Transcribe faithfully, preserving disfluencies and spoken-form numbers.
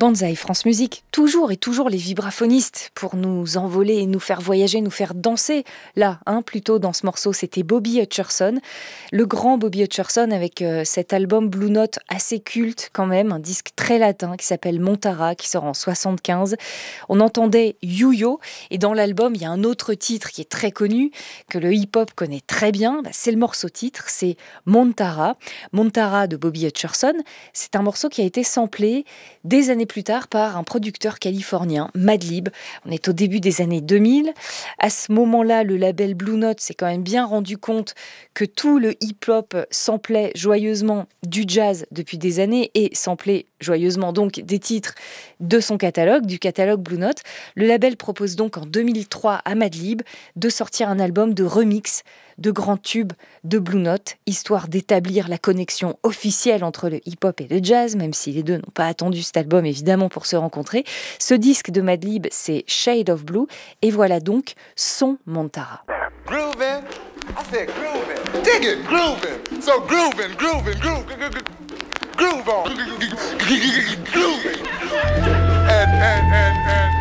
Banzai, France Musique, toujours et toujours les vibraphonistes pour nous envoler, nous faire voyager, nous faire danser. Là, hein, plutôt dans ce morceau, c'était Bobby Hutcherson, le grand Bobby Hutcherson avec euh, cet album Blue Note assez culte quand même, un disque très latin qui s'appelle Montara, qui sort en soixante-quinze. On entendait You-Yo et dans l'album, il y a un autre titre qui est très connu, que le hip-hop connaît très bien. Bah, c'est le morceau titre, c'est Montara. Montara de Bobby Hutcherson, c'est un morceau qui a été samplé des années plus tard par un producteur californien, Madlib. On est au début des années deux mille. À ce moment-là, le label Blue Note s'est quand même bien rendu compte que tout le hip-hop samplait joyeusement du jazz depuis des années et samplait joyeusement donc des titres de son catalogue, du catalogue Blue Note. Le label propose donc en deux mille trois à Madlib de sortir un album de remix de grands tubes de Blue Note, histoire d'établir la connexion officielle entre le hip-hop et le jazz, même si les deux n'ont pas attendu cet album évidemment pour se rencontrer. Ce disque de Madlib, c'est Shade of Blue, et voilà donc son Montara. Groovin', I said groovin', dig it, groovin', so groovin', groovin', groove, groove on, groovin', and, and, and, and,